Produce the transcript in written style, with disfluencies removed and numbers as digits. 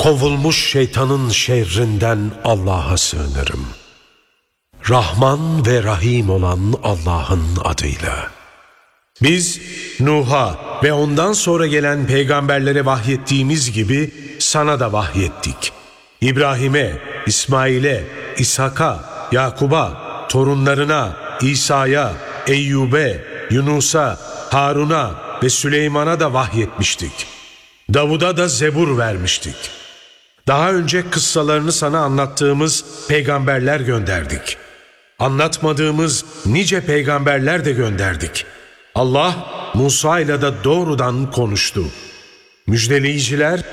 Kovulmuş şeytanın şerrinden Allah'a sığınırım. Rahman ve Rahim olan Allah'ın adıyla. Biz Nuh'a ve ondan sonra gelen peygamberlere vahyettiğimiz gibi sana da vahyettik. İbrahim'e, İsmail'e, İshak'a, Yakub'a, torunlarına, İsa'ya, Eyyub'e, Yunus'a, Harun'a ve Süleyman'a da vahyetmiştik. Davud'a da Zebur vermiştik. Daha önce kıssalarını sana anlattığımız peygamberler gönderdik. Anlatmadığımız nice peygamberler de gönderdik. Allah Musa ile de doğrudan konuştu. Müjdeleyiciler